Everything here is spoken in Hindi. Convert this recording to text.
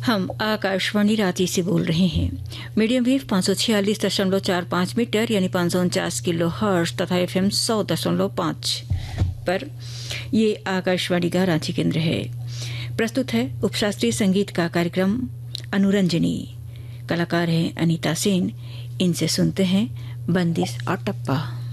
हम आकाशवाणी रांची से बोल रहे हैं। मीडियम वेव 546.45 मीटर यानी 549 किलो हर्ट्ज तथा FM 100.5 पर ये आकाशवाणी का रांची केंद्र है। प्रस्तुत है उपशास्त्रीय संगीत का कार्यक्रम अनुरंजनी। कलाकार हैं अनीता सेन। इनसे सुनते हैं बंदिश और टप्पा।